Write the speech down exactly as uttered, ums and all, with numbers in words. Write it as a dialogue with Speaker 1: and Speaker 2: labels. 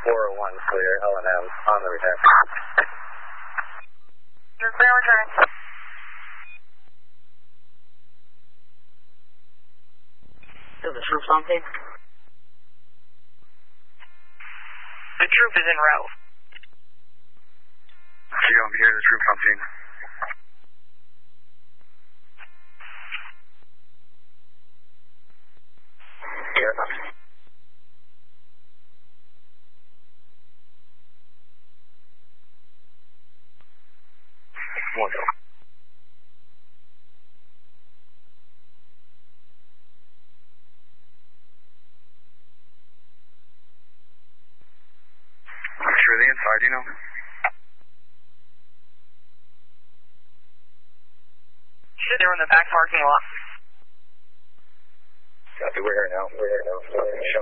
Speaker 1: four oh one clear, L and M on the return.
Speaker 2: You're clear return.
Speaker 3: So the troops on tape?
Speaker 2: The troop is en route.
Speaker 4: See, I'm here, the troops on tape.
Speaker 1: Here.
Speaker 4: One go. I'm sure the inside, you know?
Speaker 2: Shit, they're in the back parking lot.
Speaker 1: Copy, we're here now. We're here now. Show